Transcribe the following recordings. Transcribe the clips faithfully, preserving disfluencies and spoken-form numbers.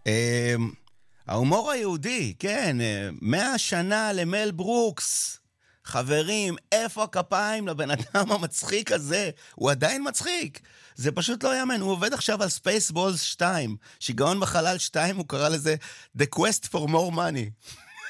אמ, ההומור היהודי, כן, אה, מאה שנה למל ברוקס. חברים, איפה הכפיים לבן אדם המצחיק הזה? הוא עדיין מצחיק. זה פשוט לא יאמן. הוא עובד עכשיו על Spaceballs שתיים. שיגעון בחלל שתיים, הוא קרא לזה The Quest for More Money.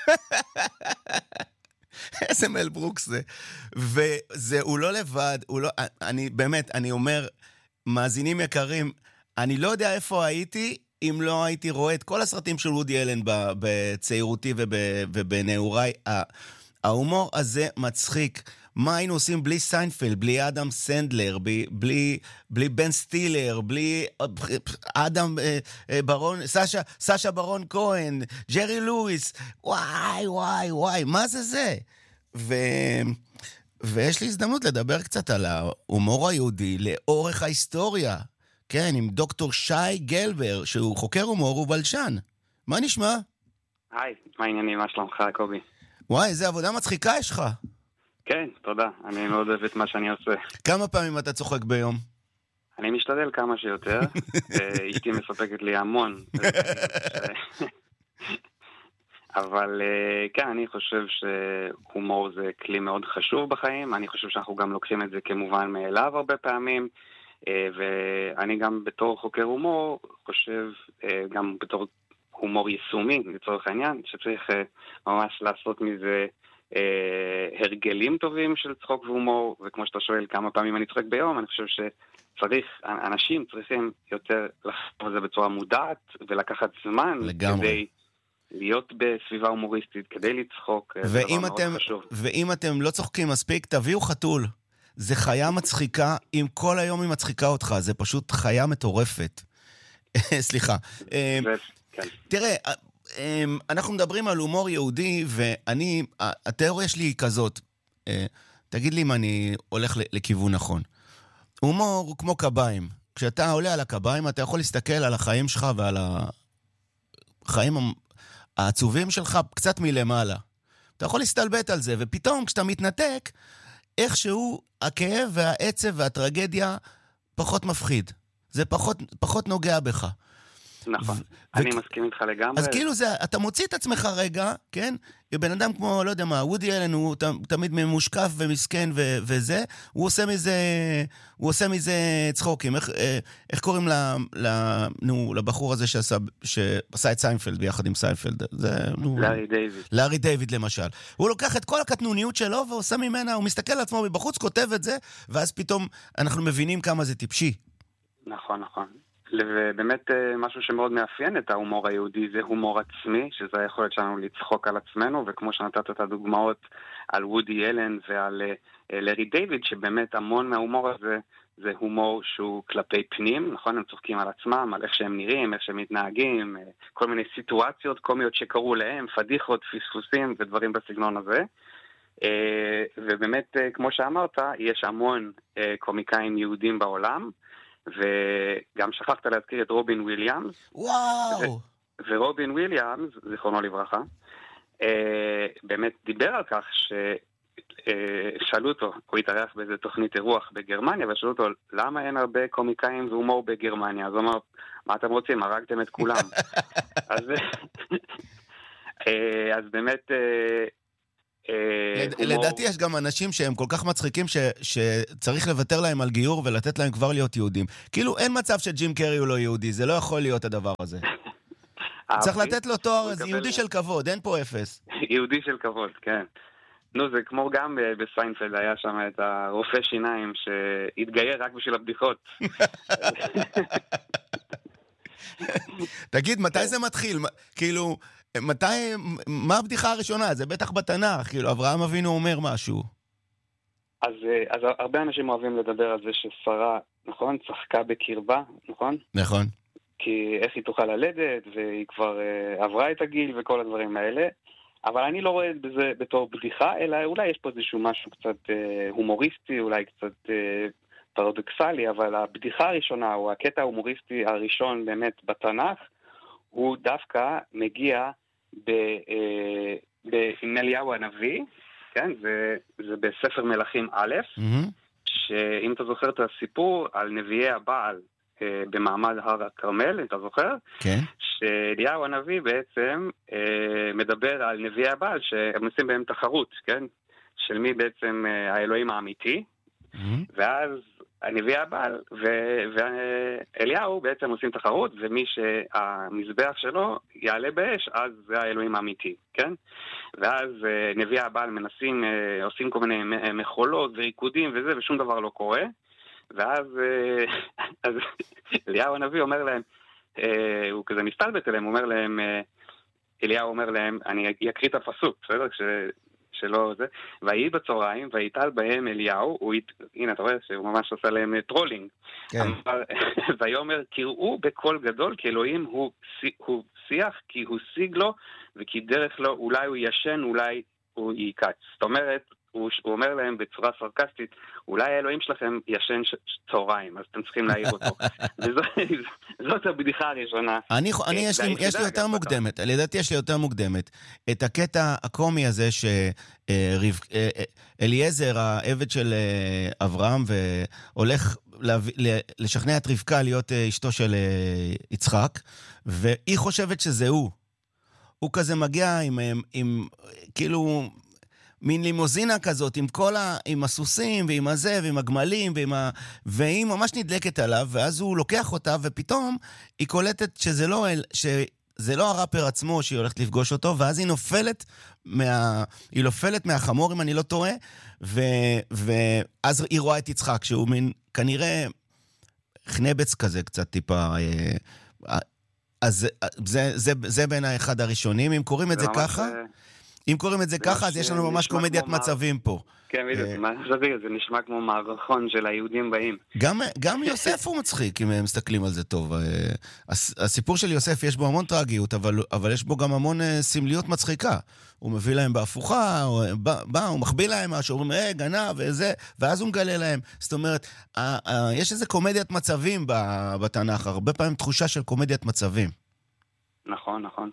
איזה מל ברוקס זה. וזה, הוא לא לבד, הוא לא, אני באמת, אני אומר, מאזינים יקרים, אני לא יודע איפה הייתי, אם לא הייתי רואה את כל הסרטים של וודי אלן בצעירותי ובנעוריי. ההומור הזה מצחיק. מה היינו עושים בלי סיינפלד, בלי אדם סנדלר, בלי, בלי, בלי בן סטילר, בלי אדם אה, אה, ברון, סשה, סשה ברון כהן, ג'רי לואיס, וואי, וואי, וואי, מה זה זה? ו... ויש לי הזדמנות לדבר קצת על ההומור היהודי לאורך ההיסטוריה. כן, עם דוקטור שי גלבר, שהוא חוקר הומור ובלשן. מה נשמע? היי, מה העניינים? מה שלומך, קובי? וואי, איזה עבודה מצחיקה יש לך. כן, תודה. אני מאוד אוהב את מה שאני עושה. כמה פעמים אתה צוחק ביום? אני משתדל כמה שיותר. אשתי מספקת לי המון. אבל כן, אני חושב שהומור זה כלי מאוד חשוב בחיים. אני חושב שאנחנו גם לוקחים את זה כמובן מאליו הרבה פעמים. ואני גם בתור חוקר הומור חושב, גם בתור הומור יישומי, לצורך העניין, שצריך ממש לעשות מזה הרגלים טובים של צחוק והומור, וכמו שאתה שואל כמה פעמים אני צוחק ביום, אני חושב שצריך, אנשים צריכים יותר לחשוב על זה בצורה מודעת, ולקחת זמן לגמרי. כדי להיות בסביבה הומוריסטית, כדי לצחוק, זה דבר מאוד אתם, חשוב. ואם אתם לא צוחקים מספיק, תביאו חתול. זה חיה מצחיקה, אם כל היום היא מצחיקה אותך, זה פשוט חיה מטורפת. סליחה. תראה, אנחנו מדברים על הומור יהודי, ואני, התיאוריה שלי היא כזאת, תגיד לי אם אני הולך לכיוון נכון. הומור הוא כמו קביים. כשאתה עולה על הקביים, אתה יכול להסתכל על החיים שלך ועל החיים העצובים שלך קצת מלמעלה. אתה יכול להסתלבט על זה, ופתאום כשאתה מתנתק, איכשהו הכאב והעצב והטרגדיה פחות מפחיד. זה פחות, פחות נוגע בך. נכון, אני מסכים איתך לגמרי. אז כאילו זה, אתה מוציא את עצמך רגע, כן? בן אדם כמו, לא יודע מה, וודי אלן הוא תמיד ממושקף ומסכן וזה, הוא עושה מזה, הוא עושה מזה צחוקים. איך, איך קוראים לבחור הזה שעשה, שעשה את סיינפלד ביחד עם סיינפלד? לארי דיוויד. לארי דיוויד למשל. הוא לוקח את כל הקטנוניות שלו ועושה ממנה, הוא מסתכל על עצמו מבחוץ, כותב את זה, ואז פתאום אנחנו מבינים כמה זה טיפשי. נכון, נכון. ובאמת משהו שמאוד מאפיין את ההומור היהודי זה הומור עצמי, שזה היכולת שלנו לצחוק על עצמנו, וכמו שנתת את הדוגמאות על וודי אלן ועל לארי דיוויד, שבאמת המון מההומור הזה זה הומור שהוא כלפי פנים, נכון? הם צוחקים על עצמם, על איך שהם נראים, איך שהם מתנהגים, כל מיני סיטואציות קומיות שקרו להם, פדיחות, פספוסים ודברים בסגנון הזה. ובאמת, כמו שאמרת, יש המון קומיקאים יהודים בעולם, וגם שכחת להזכיר את רובין וויליאמס. וואו! ו- ורובין וויליאמס, זיכרונו לברכה, אה, באמת דיבר על כך ששאלו אותו, הוא התארח באיזה תוכנית אירוח בגרמניה, ושאלו אותו, למה אין הרבה קומיקאים והומור בגרמניה? אז הוא אמר, מה אתם רוצים? הרגתם את כולם. אז, אה, אז באמת... אה, לדעתי יש גם אנשים שהם כל כך מצחיקים שצריך לוותר להם על גיור ולתת להם כבר להיות יהודים. כאילו אין מצב שג'ים קרי הוא לא יהודי, זה לא יכול להיות הדבר הזה. צריך לתת לו תואר יהודי של כבוד, אין פה אפס. יהודי של כבוד, כן. נו, זה כמו גם בסיינפלד היה שם את הרופא שיניים שהתגייר רק בשביל הבדיחות. תגיד, מתי זה מתחיל? כאילו... מתי, מה הבדיחה הראשונה? זה בטח בתנ"ך, כאילו, אברהם אבינו אומר משהו. אז, אז הרבה אנשים אוהבים לדבר על זה ששרה, נכון? צחקה בקרבה, נכון? נכון. כי איך היא תוכל ללדת, והיא כבר uh, עברה את הגיל וכל הדברים האלה. אבל אני לא רואה בזה בתור בדיחה, אלא אולי יש פה איזשהו משהו קצת uh, הומוריסטי, אולי קצת uh, פרדוקסלי, אבל הבדיחה הראשונה, או הקטע ההומוריסטי הראשון באמת בתנ"ך, הוא דווקא מגיע עם אליהו הנביא, כן? זה, זה בספר מלכים א', mm-hmm. שאם אתה זוכר את הסיפור על נביאי הבעל, במעמד הר הכרמל, אתה זוכר? כן. שאליהו הנביא בעצם מדבר על נביאי הבעל שהם עושים בהם תחרות, כן? של מי בעצם האלוהים האמיתי, ואז הנביא הבעל ואליהו בעצם עושים תחרות, ומי שהמזבח שלו יעלה באש, אז זה האלוהים האמיתי, כן? ואז נביא הבעל מנסים, עושים כל מיני מחולות וריקודים וזה, ושום דבר לא קורה, ואז אז אליהו הנביא אומר להם, הוא כזה מסתלבט אליהם, הוא אומר להם, אליהו אומר להם, אני אקריא את הפסוק, בסדר? כש... שלא זה, ויהי בצהריים, ויטל בהם אליהו, הוא, הנה אתה רואה שהוא ממש עושה להם טרולינג, כן. אמר, ויאמר, קראו בקול גדול, כי אלוהים הוא, הוא שיח, כי הוא שיג לו, וכי דרך לו, אולי הוא ישן, אולי הוא ייקץ. זאת אומרת, הוא, הוא אומר להם בצורה סרקסטית, אולי האלוהים שלכם ישן ש, צהריים, אז אתם צריכים להעיר אותו. וזאת הבדיחה הראשונה. אני, אני יש לי, יש לי יותר מוקדמת, לדעתי יש לי יותר מוקדמת. את הקטע הקומי הזה שאליעזר, העבד של אברהם, והולך לשכנע את רבקה להיות אשתו של יצחק, והיא חושבת שזה הוא. הוא כזה מגיע עם, עם כאילו... מין לימוזינה כזאת, עם כל ה... עם הסוסים, ועם הזה, ועם הגמלים, ועם ה... והיא ממש נדלקת עליו, ואז הוא לוקח אותה, ופתאום היא קולטת שזה לא, שזה לא הראפר עצמו שהיא הולכת לפגוש אותו, ואז היא נופלת מה... היא נופלת מהחמור, אם אני לא טועה, ו... ואז היא רואה את יצחק, שהוא מין, כנראה, חנבץ כזה, קצת טיפה... אז זה, זה, זה בין האחד הראשונים, אם קוראים את זה ככה... אם קוראים את זה ככה, אז יש לנו ממש קומדיית מצבים פה. כן, בדיוק, זה נשמע כמו מערכון של היהודים באים. גם יוסף הוא מצחיק, אם מסתכלים על זה טוב. הסיפור של יוסף יש בו המון טרגיות, אבל יש בו גם המון סמליות מצחיקה. הוא מביא להם בהפוכה, הוא מחביא להם משהו, הוא אומר, אה, גנב וזה, ואז הוא מגלה להם. זאת אומרת, יש איזה קומדיית מצבים בתנ"ך, הרבה פעמים תחושה של קומדיית מצבים. נכון, נכון.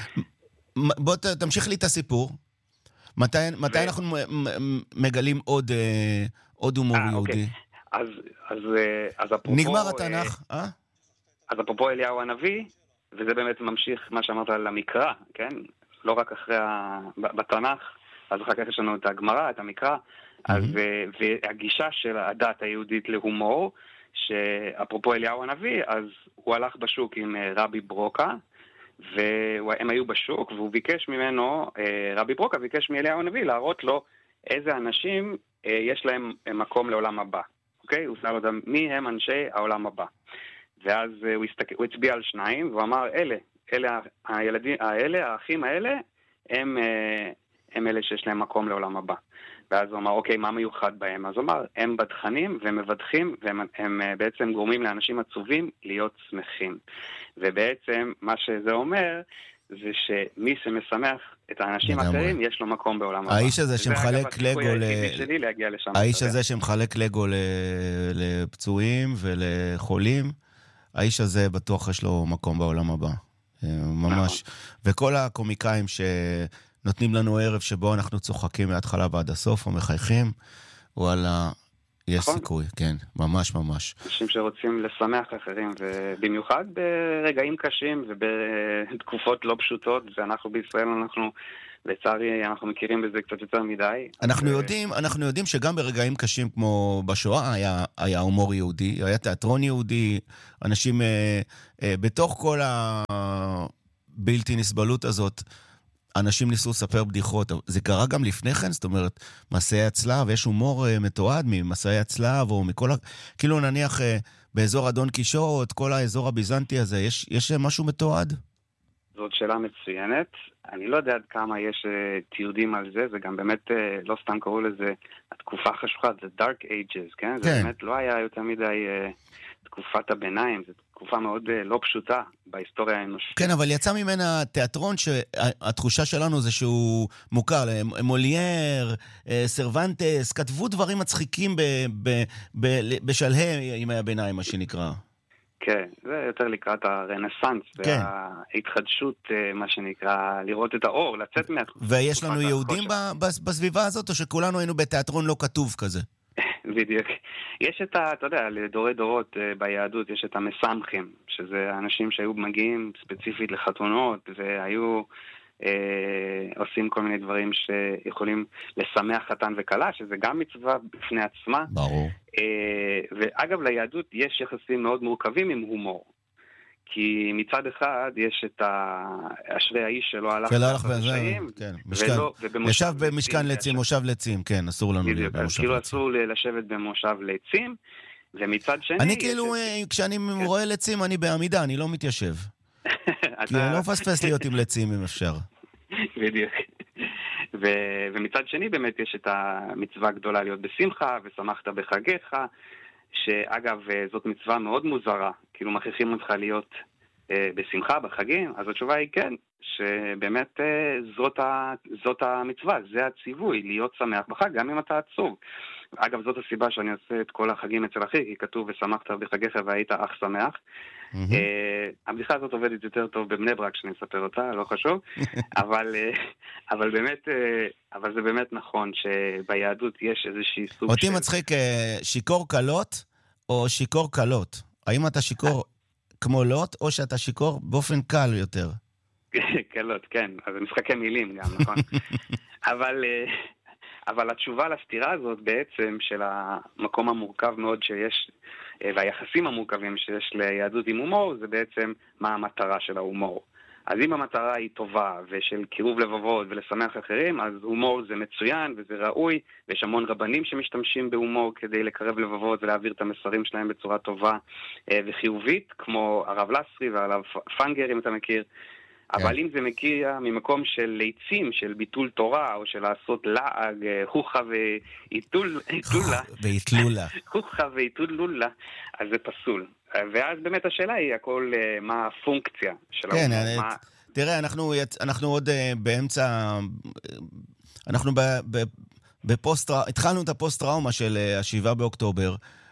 בוא תמשיך לי את הסיפור. מתי, מתי אנחנו מגלים עוד, עוד הומור יהודי? אז, אז, אז אפרופו... נגמר התנ"ך, אה? אז אפרופו אליהו הנביא, וזה באמת ממשיך מה שאמרת על המקרא, כן? לא רק אחרי ה... בתנ"ך, אז אחר כך יש לנו את הגמרא, את המקרא, אז, והגישה של הדת היהודית להומור, שאפרופו אליהו הנביא, אז הוא הלך בשוק עם רבי ברוקה, והם היו בשוק, והוא ביקש ממנו, רבי ברוקה ביקש מאליהו הנביא להראות לו איזה אנשים יש להם מקום לעולם הבא. אוקיי? הוא שאל אותם, מי הם אנשי העולם הבא? ואז הוא, הסתכל, הוא הצביע על שניים, והוא אמר, אלה, אלה הילדים, האלה, האחים האלה, הם, הם אלה שיש להם מקום לעולם הבא. ואז הוא אמר, אוקיי, מה מיוחד בהם? אז הוא אמר, הם בדחנים והם מבדחים, והם הם בעצם גורמים לאנשים עצובים להיות שמחים. ובעצם מה שזה אומר, זה שמי שמשמח את האנשים האחרים, יש לו מקום בעולם הבא. האיש הזה שמחלק לגו ל... האיש הזה שמחלק לגו לפצועים ולחולים, האיש הזה בטוח יש לו מקום בעולם הבא. ממש. וכל הקומיקאים ש... נותנים לנו ערב שבו אנחנו צוחקים מההתחלה ועד הסוף, או מחייכים, וואלה, יש נכון. סיכוי, כן, ממש ממש. אנשים שרוצים לשמח אחרים, ובמיוחד ברגעים קשים, ובתקופות לא פשוטות, ואנחנו בישראל, אנחנו, לצערי, אנחנו מכירים בזה קצת יותר מדי. אנחנו ו... יודעים, אנחנו יודעים שגם ברגעים קשים כמו בשואה, היה, היה הומור יהודי, היה תיאטרון יהודי, אנשים אה, אה, בתוך כל הבלתי נסבלות הזאת, אנשים ניסו לספר בדיחות, זה קרה גם לפני כן, זאת אומרת, מסעי הצלב, יש הומור מתועד ממסעי הצלב, או מכל, כאילו נניח באזור אדון קישוט, כל האזור הביזנטי הזה, יש, יש משהו מתועד? זאת שאלה מצוינת, אני לא יודע עד כמה יש תיעודים על זה, זה גם באמת, לא סתם קראו לזה, התקופה החשוכה, the dark ages, כן? זה באמת לא היה יותר מדי תקופת הביניים, זה תקופה מאוד לא פשוטה בהיסטוריה האנושית. כן, אבל יצא ממנה תיאטרון שהתחושה שלנו זה שהוא מוכר, מולייר, סרוונטס, כתבו דברים מצחיקים בשלהי ימי הביניים, מה שנקרא. כן, זה יותר לקראת הרנסנס, כן. וההתחדשות, מה שנקרא, לראות את האור, לצאת מהתקופה. ויש לנו יהודים בסביבה הזאת, או שכולנו היינו בתיאטרון לא כתוב כזה? בדיוק. יש את ה, אתה יודע, לדורי דורות ביהדות, יש את המסמכים, שזה אנשים שהיו מגיעים ספציפית לחתונות, והיו אה, עושים כל מיני דברים שיכולים לשמח חתן וכלה, שזה גם מצווה בפני עצמה. ברור. אה, ואגב, ליהדות יש יחסים מאוד מורכבים עם הומור. כי מצד אחד יש את אשרי האיש שלא הלך ברשעים, ישב במשכן לצים, מושב לצים, כן, אסור לנו להיות במושב לצים. כאילו אסור לשבת במושב לצים, ומצד שני... אני כאילו, כשאני רואה לצים, אני בעמידה, אני לא מתיישב. כי אני לא מפספס להיות עם לצים אם אפשר. בדיוק. ומצד שני באמת יש את המצווה הגדולה להיות בשמחה, ושמחת בחגיך, שאגב, זאת מצווה מאוד מוזרה, כאילו מכריחים אותך להיות אה, בשמחה בחגים, אז התשובה היא כן, שבאמת אה, זאת, ה, זאת המצווה, זה הציווי, להיות שמח בחג, גם אם אתה עצוב. אגב, זאת הסיבה שאני עושה את כל החגים אצל אחי, כי כתוב ושמחת בחגיך והיית אך שמח. Mm-hmm. אה, הבדיחה הזאת עובדת יותר טוב בבני ברק, שאני אספר אותה, לא חשוב, אבל, אה, אבל באמת, אה, אבל זה באמת נכון שביהדות יש איזושהי סוג אותי של... אותי מצחיק אה, שיקור קלות או שיקור קלות. האם אתה שיקור כמו לוט, או שאתה שיקור באופן קל יותר? קלות, כן. אז זה משחקי מילים גם, נכון? אבל, אבל התשובה לסתירה הזאת בעצם של המקום המורכב מאוד שיש, והיחסים המורכבים שיש ליהדות עם הומור, זה בעצם מה המטרה של ההומור. אז אם המטרה היא טובה ושל קירוב לבבות ולשמח אחרים, אז הומור זה מצוין וזה ראוי, ויש המון רבנים שמשתמשים בהומור כדי לקרב לבבות ולהעביר את המסרים שלהם בצורה טובה וחיובית, כמו הרב לסרי והרב פנגר, אם אתה מכיר. אבל אם זה מגיע ממקום של ליצים, של ביטול תורה, או של לעשות לעג, הוכה ואיתולה, ואיתלולה. הוכה ואיתלולה, אז זה פסול. ואז באמת השאלה היא הכל מה הפונקציה של כן, ההומור. מה... תראה, אנחנו, אנחנו עוד באמצע, אנחנו בפוסט, התחלנו את הפוסט-טראומה של השבעה באוקטובר,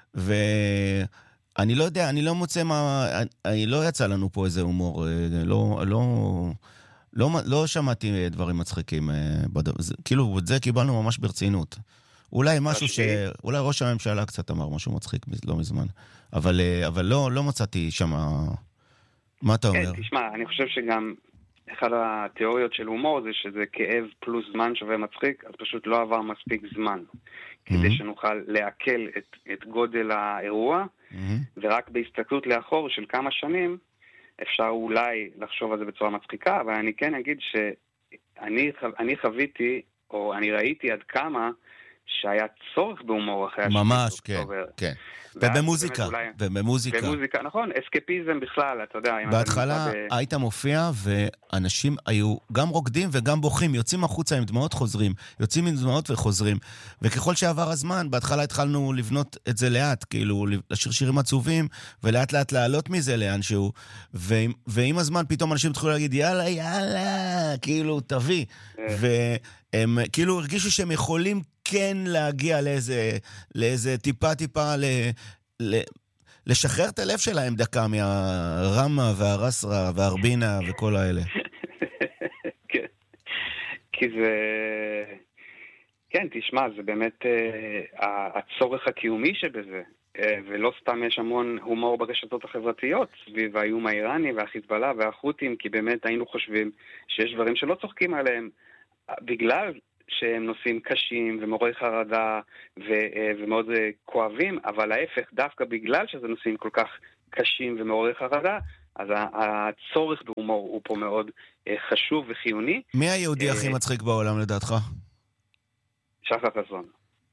ואני לא יודע, אני לא מוצא מה, אני לא יצא לנו פה איזה הומור, לא, לא, לא, לא שמעתי דברים מצחיקים, כאילו, את זה קיבלנו ממש ברצינות. אולי משהו ש... אולי ראש הממשלה קצת אמר משהו מצחיק לא מזמן. אבל, אבל לא, לא מצאתי שם... מה אתה אומר? כן, תשמע, אני חושב שגם אחד התיאוריות של הומור זה שזה כאב פלוס זמן שווה מצחיק, אז פשוט לא עבר מספיק זמן. כדי שנוכל להקל את, את גודל האירוע, ורק בהסתכלות לאחור של כמה שנים, אפשר אולי לחשוב על זה בצורה מצחיקה, אבל אני כן אגיד שאני אני חוויתי, או אני ראיתי עד כמה, שהיה צורך בהומור אחרי השביעי ממש, כן, כן. ובמוזיקה, ובמוזיקה. במוזיקה, נכון, אסקפיזם בכלל, אתה יודע. בהתחלה היית מופיע, ואנשים היו גם רוקדים וגם בוכים, יוצאים החוצה עם דמעות חוזרים, יוצאים עם דמעות וחוזרים, וככל שעבר הזמן, בהתחלה התחלנו לבנות את זה לאט, כאילו, לשיר שירים עצובים, ולאט לאט לעלות מזה לאנשהו, ועם הזמן פתאום אנשים התחילו להגיד, יאללה, יאללה, כאילו, תביא, והם כאילו הרגישו שהם יכולים כן להגיע לאיזה, לאיזה טיפה טיפה, ל, ל, לשחרר את הלב שלהם דקה מהרמה והרסרה והרבינה וכל האלה. כן. כי זה... כן, תשמע, זה באמת uh, הצורך הקיומי שבזה. Uh, ולא סתם יש המון הומור ברשתות החברתיות, סביב האיום האיראני והחיזבאללה והחות'ים, כי באמת היינו חושבים שיש דברים שלא צוחקים עליהם, בגלל... שהם נושאים קשים ומעוררי חרדה ו- ומאוד כואבים, אבל ההפך, דווקא בגלל שזה נושאים כל כך קשים ומעוררי חרדה, אז הצורך בהומור הוא פה מאוד חשוב וחיוני. מי היהודי הכי מצחיק בעולם לדעתך? שחר חסון.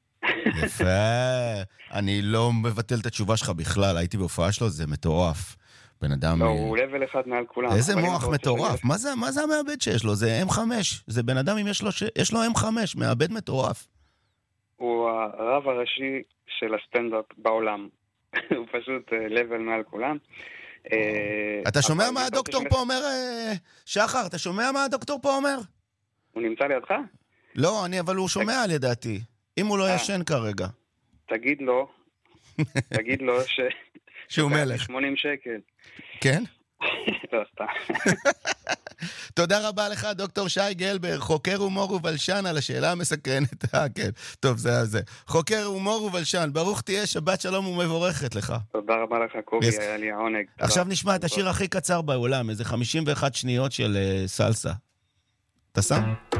יפה. אני לא מבטל את התשובה שלך בכלל, הייתי בהופעה שלו, זה מטורף. בן אדם... לא, הוא לבל אחד מעל כולם. איזה מוח מטורף. מה זה, מה זה המעבד שיש לו? זה אם חמש. זה בן אדם אם יש לו, ש... יש לו אם חמש, מעבד מטורף. הוא הרב הראשי של הסטנדאפ בעולם. הוא פשוט לבל מעל כולם. אתה שומע מה הדוקטור פה אומר, שחר? אתה שומע מה הדוקטור פה אומר? הוא נמצא לידך? לא, אני, אבל הוא שומע לדעתי. אם הוא לא ישן כרגע. תגיד לו, תגיד לו ש... שהוא מלך. שמונים שקל. כן? לא, סתם. תודה רבה לך, דוקטור שי גלבר, חוקר הומור ובלשן, על השאלה המסקרנת. אה, כן, טוב, זה זה. חוקר הומור ובלשן, ברוך תהיה, שבת שלום ומבורכת לך. תודה רבה לך, קובי, yes. היה לי העונג. עכשיו נשמע את השיר הכי קצר בעולם, איזה חמישים ואחת שניות של uh, סלסה. אתה שם?